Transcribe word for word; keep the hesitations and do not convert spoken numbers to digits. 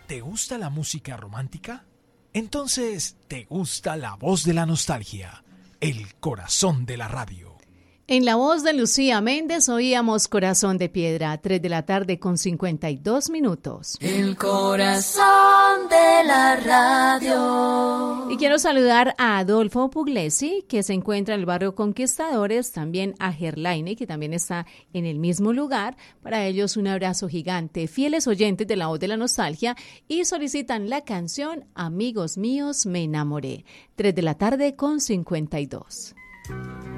¿Te gusta la música romántica? Entonces, ¿te gusta la voz de la nostalgia? El corazón de la radio. En la voz de Lucía Méndez oíamos Corazón de Piedra, tres de la tarde con cincuenta y dos minutos. El corazón de la radio. Y quiero saludar a Adolfo Puglesi, que se encuentra en el barrio Conquistadores, también a Gerlaine, que también está en el mismo lugar. Para ellos un abrazo gigante, fieles oyentes de la voz de la nostalgia, y solicitan la canción Amigos míos, me enamoré, tres de la tarde con cincuenta y dos.